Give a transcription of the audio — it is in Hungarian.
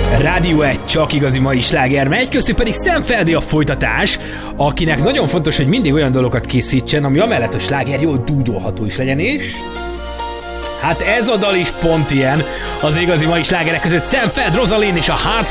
Rádió 1 csak igazi mai sláger megy, köztük pedig Sam Feldi a folytatás, akinek nagyon fontos, hogy mindig olyan dolgokat készítsen, ami amellett, hogy sláger jól dúdolható is legyen, és... hát ez a dal is pont ilyen. Az igazi mai slágerek között Sam Feld, Rosalind és a Heart